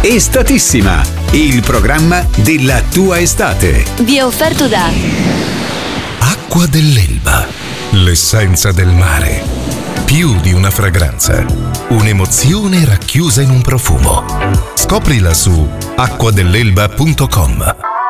Estatissima, il programma della tua estate. Vi è offerto da Acqua dell'Elba, l'essenza del mare. Più di una fragranza, un'emozione racchiusa in un profumo. Scoprila su acquadelelba.com.